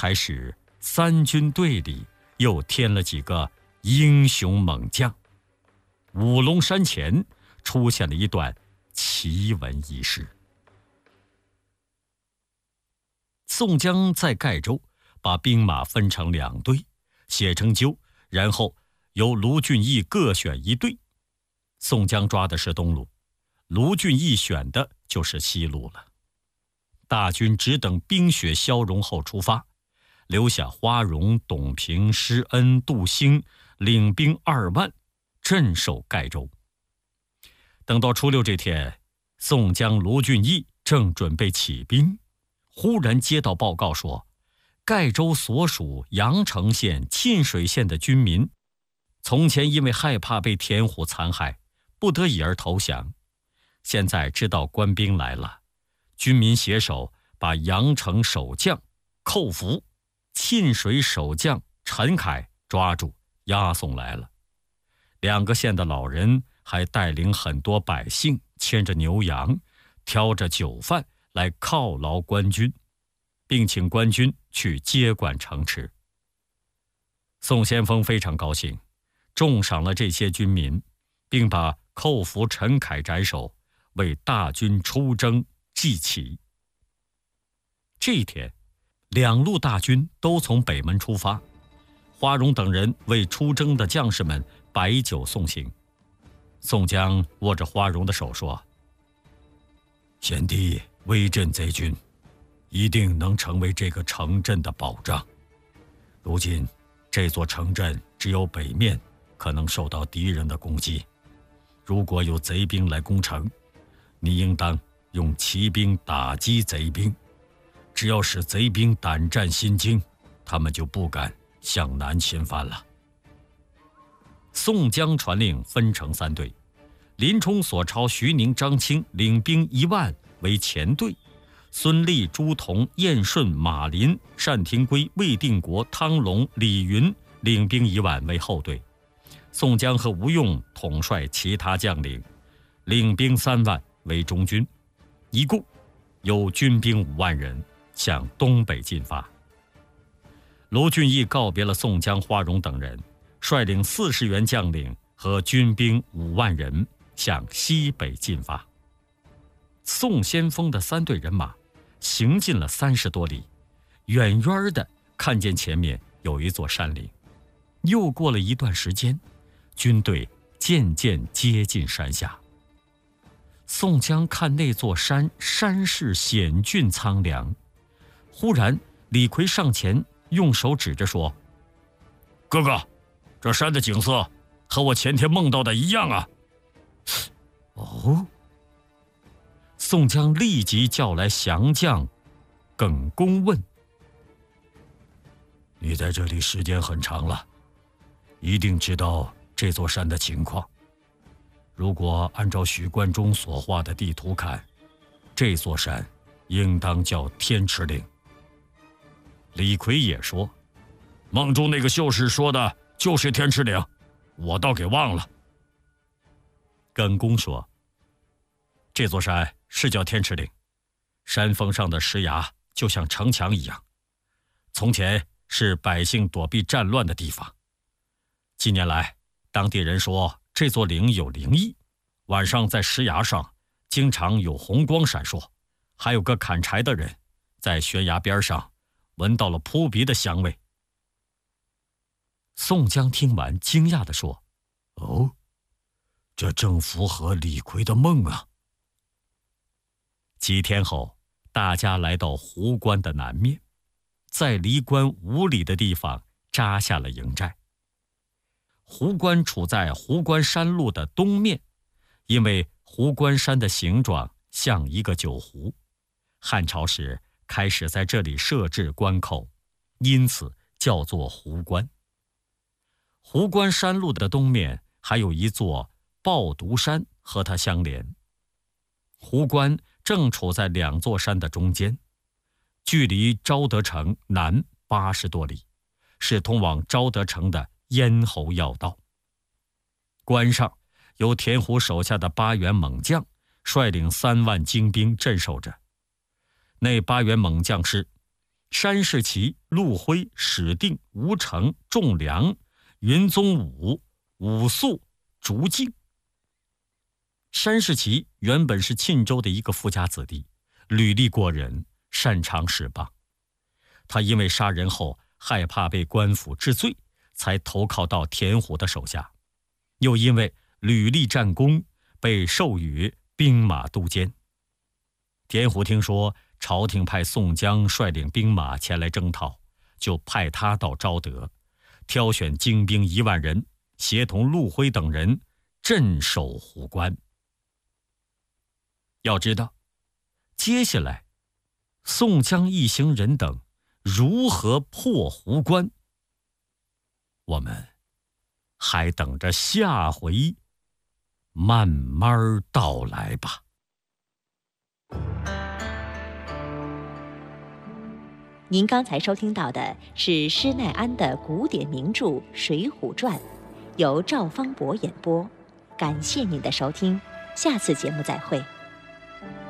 才使三军队里又添了几个英雄猛将。五龙山前出现了一段奇闻异事。宋江在盖州把兵马分成2队，写成纠，然后由卢俊义各选1队。宋江抓的是东路，卢俊义选的就是西路了。大军只等冰雪消融后出发，留下花荣、董平、施恩、杜兴领兵2万镇守盖州。等到初6这天，宋江、卢俊义正准备起兵，忽然接到报告说，盖州所属阳城县、沁水县的军民，从前因为害怕被田虎残害，不得已而投降。现在知道官兵来了，军民携手把阳城守将寇福、沁水守将陈凯抓住押送来了。2个县的老人还带领很多百姓，牵着牛羊，挑着酒饭来犒劳官军，并请官军去接管城池。宋先锋非常高兴，重赏了这些军民，并把寇福、陈凯斩首，为大军出征祭旗。这一天，2路大军都从北门出发，花荣等人为出征的将士们摆酒送行。宋江握着花荣的手说：“贤弟威震贼军，一定能成为这个城镇的保障。如今这座城镇只有北面可能受到敌人的攻击，如果有贼兵来攻城，你应当用骑兵打击贼兵，只要使贼兵胆战心惊，他们就不敢向南侵犯了。”宋江传令分成3队，林冲、索超、徐宁、张清领兵1万为前队，孙立、朱仝、燕顺、马林、单廷圭、魏定国、汤龙、李云领兵1万为后队。宋江和吴用统帅其他将领，领兵3万为中军，一共有军兵5万人向东北进发。卢俊义告别了宋江、花荣等人，率领40员将领和军兵5万人向西北进发。宋先锋的3队人马行进了30多里，远远的看见前面有一座山岭。又过了一段时间，军队渐渐接近山下。宋江看那座山，山势险峻苍凉。忽然李逵上前用手指着说：“哥哥，这山的景色和我前天梦到的一样啊！”哦，宋江立即叫来降将耿恭问：“你在这里时间很长了，一定知道这座山的情况。如果按照许关中所画的地图看，这座山应当叫天池岭。”李逵也说：“梦中那个秀士说的就是天池岭，我倒给忘了。”耿恭说：“这座山是叫天池岭，山峰上的石崖就像城墙一样，从前是百姓躲避战乱的地方。近年来，当地人说这座岭有灵异，晚上在石崖上经常有红光闪烁，还有个砍柴的人在悬崖边上闻到了扑鼻的香味。”宋江听完惊讶地说：“哦，这正符合李逵的梦啊。”几天后，大家来到湖关的南面，在离关5里的地方扎下了营寨。湖关处在湖关山路的东面，因为湖关山的形状像一个酒壶，汉朝时开始在这里设置关口，因此叫做湖关。湖关山路的东面还有一座抱犊山和它相连。湖关正处在2座山的中间，距离昭德城南80多里，是通往昭德城的咽喉要道。关上由田虎手下的8员猛将率领3万精兵镇守着。那8员猛将是山世奇、陆辉、史定、吴成、仲良、云宗武、武肃、竹敬。山世奇原本是沁州的一个富家子弟，履历过人，擅长使棒。他因为杀人后害怕被官府治罪，才投靠到田虎的手下，又因为屡立战功，被授予兵马都监。田虎听说朝廷派宋江率领兵马前来征讨，就派他到昭德，挑选精兵1万人，协同陆辉等人镇守壶关。要知道，接下来宋江一行人等如何破壶关，我们还等着下回慢慢道来吧。 您刚才收听到的是施耐庵的古典名著《水浒传》，由赵方博演播。感谢您的收听，下次节目再会。